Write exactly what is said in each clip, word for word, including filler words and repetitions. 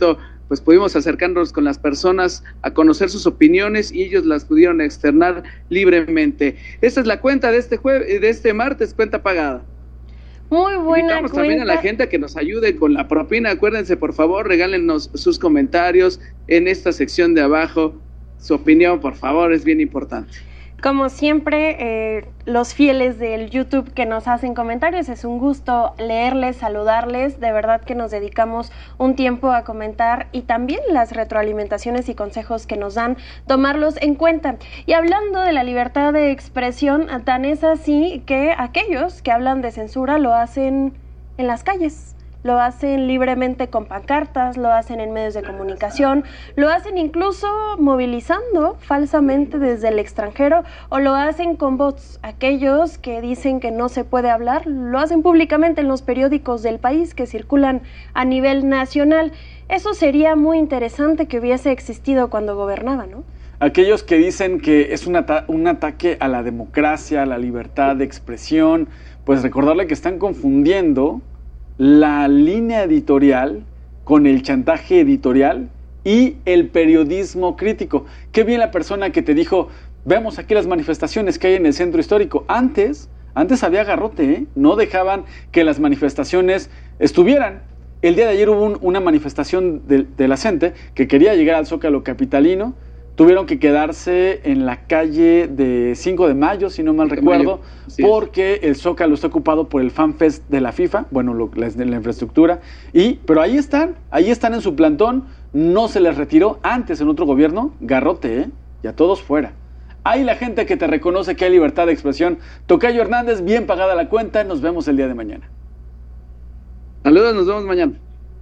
momento pues pudimos acercarnos con las personas a conocer sus opiniones y ellos las pudieron externar libremente. Esta es la cuenta de este jueves, de este martes, cuenta pagada. Muy buena Invitamos cuenta. También a la gente a que nos ayude con la propina. Acuérdense, por favor, regálenos sus comentarios en esta sección de abajo. Su opinión, por favor, es bien importante. Como siempre, eh, los fieles del YouTube que nos hacen comentarios, es un gusto leerles, saludarles, de verdad que nos dedicamos un tiempo a comentar y también las retroalimentaciones y consejos que nos dan, tomarlos en cuenta. Y hablando de la libertad de expresión, tan es así que aquellos que hablan de censura lo hacen en las calles. Lo hacen libremente con pancartas, lo hacen en medios de comunicación, lo hacen incluso movilizando falsamente desde el extranjero o lo hacen con bots. Aquellos que dicen que no se puede hablar, lo hacen públicamente en los periódicos del país que circulan a nivel nacional. Eso sería muy interesante que hubiese existido cuando gobernaba, ¿no? Aquellos que dicen que es un, ata- un ataque a la democracia, a la libertad de expresión, pues recordarle que están confundiendo la línea editorial con el chantaje editorial y el periodismo crítico. Qué bien la persona que te dijo, vemos aquí las manifestaciones que hay en el centro histórico. Antes, antes había garrote, ¿eh? No dejaban que las manifestaciones estuvieran. El día de ayer hubo un, una manifestación de, de la gente que quería llegar al Zócalo capitalino. Tuvieron que quedarse en la calle de cinco de mayo, si no mal recuerdo, sí, porque el Zócalo está ocupado por el FanFest de la FIFA, bueno, lo, la, la infraestructura, y pero ahí están, ahí están en su plantón, no se les retiró. Antes en otro gobierno, garrote, ¿eh? Y a todos fuera. Hay la gente que te reconoce que hay libertad de expresión. Tocayo Hernández, bien pagada la cuenta, nos vemos el día de mañana. Saludos, nos vemos mañana.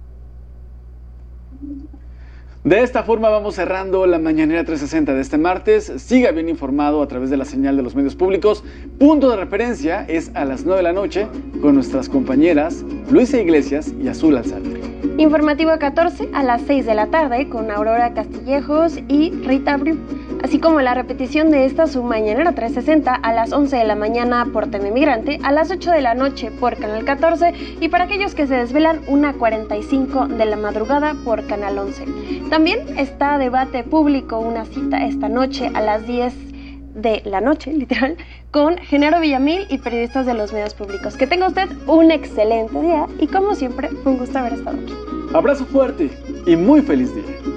De esta forma vamos cerrando la Mañanera trescientos sesenta de este martes. Siga bien informado a través de la señal de los medios públicos. Punto de referencia es a las nueve de la noche con nuestras compañeras Luisa Iglesias y Azul Alzar. Informativo catorce a las seis de la tarde con Aurora Castillejos y Rita Abreu. Así como la repetición de esta su Mañanera trescientos sesenta a las once de la mañana por T V Migrante, a las ocho de la noche por Canal catorce y para aquellos que se desvelan una cuarenta y cinco de la madrugada por Canal once. También está Debate Público, una cita esta noche a las diez de la noche, literal, con Genaro Villamil y periodistas de los medios públicos. Que tenga usted un excelente día y como siempre, fue un gusto haber estado aquí. Abrazo fuerte y muy feliz día.